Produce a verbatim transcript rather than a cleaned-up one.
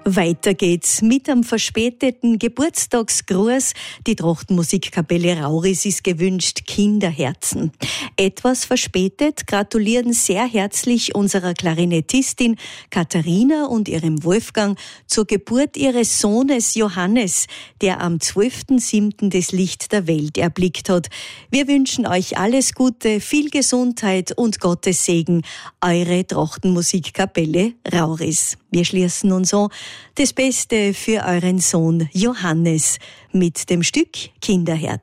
Weiter geht's mit einem verspäteten Geburtstagsgruß. Die Trachtenmusikkapelle Rauris ist gewünscht, Kinderherzen. Etwas verspätet gratulieren sehr herzlich unserer Klarinettistin Katharina und ihrem Wolfgang zur Geburt ihres Sohnes Johannes, der am zwölften siebten das Licht der Welt erblickt hat. Wir wünschen euch alles Gute, viel Gesundheit und Gottes Segen. Eure Trachtenmusikkapelle Rauris. Wir schließen uns an. Das Beste für euren Sohn Johannes mit dem Stück Kinderherzen.